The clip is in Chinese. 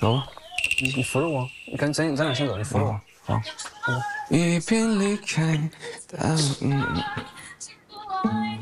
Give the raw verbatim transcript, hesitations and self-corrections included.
走吧。 你你扶着我，你赶紧咱俩先走，你扶着我。 好。 嗯。 一边离开，但嗯。